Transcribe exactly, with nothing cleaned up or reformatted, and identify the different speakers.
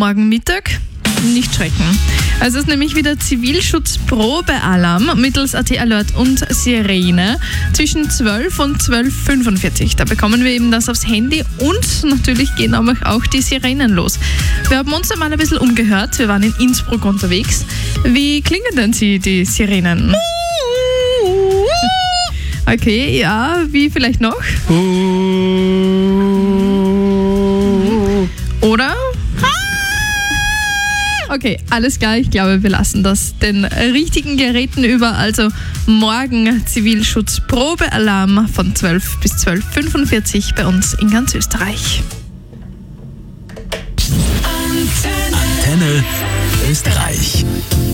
Speaker 1: morgen Mittag. Nicht schrecken. Also es ist nämlich wieder Zivilschutzprobealarm mittels A T Alert und Sirene zwischen zwölf und zwölf Uhr fünfundvierzig. Da bekommen wir eben das aufs Handy und natürlich gehen aber auch die Sirenen los. Wir haben uns einmal ein bisschen umgehört. Wir waren in Innsbruck unterwegs. Wie klingen denn sie, die Sirenen? Okay, ja, wie vielleicht noch? Oder? Okay, alles klar. Ich glaube, wir lassen das den richtigen Geräten über. Also morgen Zivilschutzprobealarm von zwölf bis zwölf Uhr fünfundvierzig bei uns in ganz Österreich.
Speaker 2: Antenne Österreich.